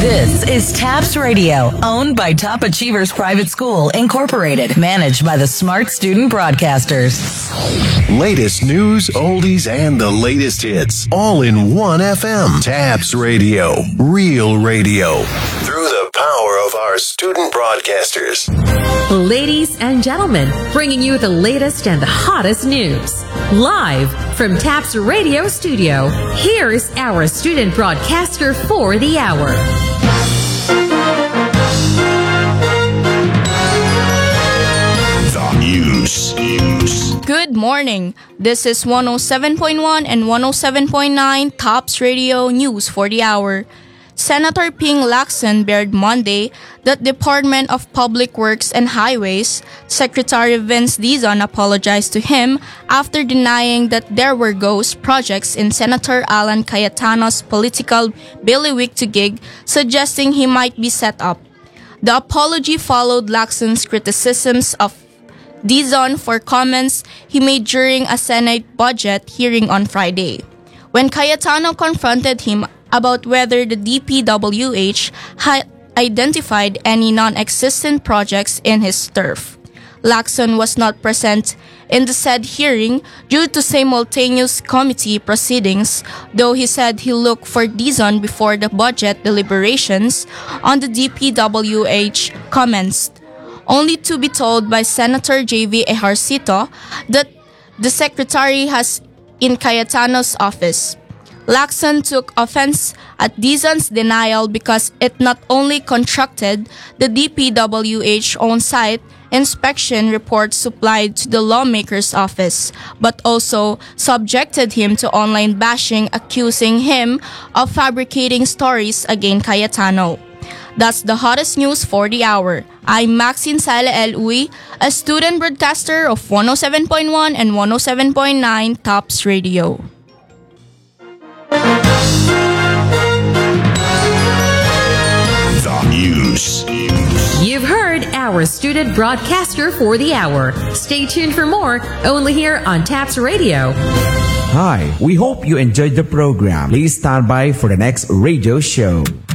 This is TAPS Radio, owned by Top Achievers Private School, Incorporated, managed by the Smart Student Broadcasters. Latest news, oldies, and the latest hits, all in one FM. TAPS Radio, real radio, through the power of our student broadcasters. Ladies and gentlemen, bringing you the latest and the hottest news. Live from TAPS Radio Studio, here's our student broadcaster for the hour. The news. Good morning. This is 107.1 and 107.9 TAPS Radio News for the hour. Senator Ping Lacson bared Monday that Department of Public Works and Highways Secretary Vince Dizon apologized to him after denying that there were ghost projects in Senator Alan Cayetano's political bailiwick to gig, suggesting he might be set up. The apology followed Lacson's criticisms of Dizon for comments he made during a Senate budget hearing on Friday, when Cayetano confronted him about whether the DPWH had identified any non-existent projects in his turf. Lacson was not present in the said hearing due to simultaneous committee proceedings, though he said he looked for Dizon before the budget deliberations on the DPWH commenced, only to be told by Senator J.V. Ejercito that the secretary has in Cayetano's office. Lacson took offense at Dizon's denial because it not only constructed the DPWH on-site inspection report supplied to the lawmaker's office, but also subjected him to online bashing, accusing him of fabricating stories against Cayetano. That's the hottest news for the hour. I'm Maxine Sala L. Uy, a student broadcaster of 107.1 and 107.9 TAPS Radio. The news. You've heard our student broadcaster for the hour. Stay tuned for more, only here on TAPS Radio. Hi, we hope you enjoyed the program. Please stand by for the next radio show.